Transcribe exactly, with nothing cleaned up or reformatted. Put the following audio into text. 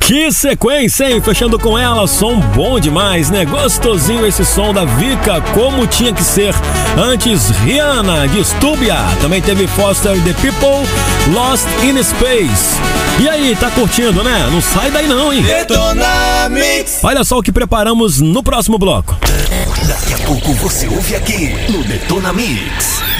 Que sequência, hein? Fechando com ela, som bom demais, né? Gostosinho esse som da Vika, como tinha que ser. Antes, Rihanna, Disturbia. Também teve Foster the People, Lost in Space. E aí, tá curtindo, né? Não sai daí não, hein? Detona Mix. Olha só o que preparamos no próximo bloco. Daqui a pouco você ouve aqui no Detona Mix.